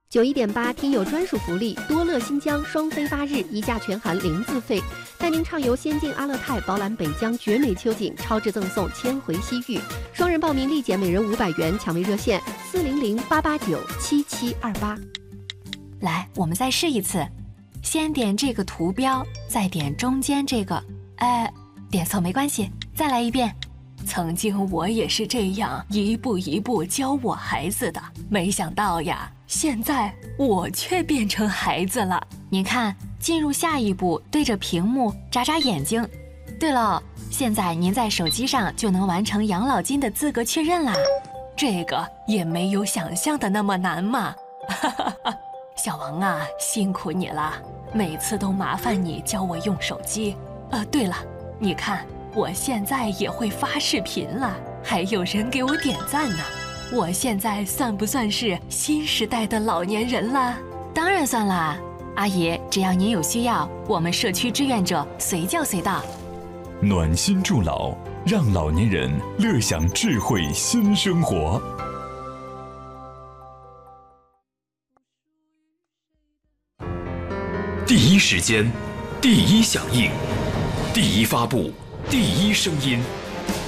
91.8听友专属福利，多乐新疆双飞8日，1价全含0自费，带您畅游仙境阿勒泰，饱览北疆绝美秋景，超值赠送千回西域，双人报名立减每人500元，抢位热线400-889-7728。 来，我们再试一次，先点这个图标，再点中间这个，点错没关系，再来一遍。曾经我也是这样一步一步教我孩子的，没想到呀，现在我却变成孩子了。您看，进入下一步，对着屏幕眨眨眼睛。对了，现在您在手机上就能完成养老金的资格确认啦。这个也没有想象的那么难嘛。小王啊，辛苦你了，每次都麻烦你教我用手机。对了，你看我现在也会发视频了，还有人给我点赞呢。我现在算不算是新时代的老年人了？当然算啦，阿姨，只要您有需要，我们社区志愿者随叫随到。 暖心助老，让老年人乐享智慧新生活。 第一时间，第一响应，第一发布，第一声音。